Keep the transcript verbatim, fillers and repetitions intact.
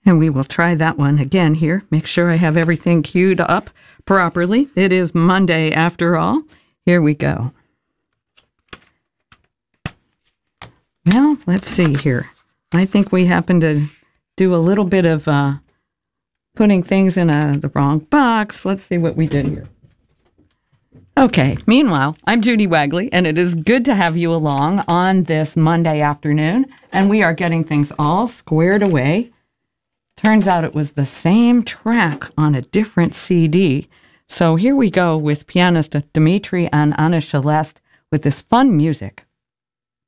And we will try that one again here. Make sure I have everything queued up properly. It is Monday after all. Here we go. Well, let's see here. I think we happened to do a little bit of uh, putting things in a, the wrong box. Let's see what we did here. Okay, meanwhile, I'm Judy Wagley, and it is good to have you along on this Monday afternoon, and we are getting things all squared away. Turns out it was the same track on a different C D. So here we go with pianist Dimitri and Anna Celeste with this fun music.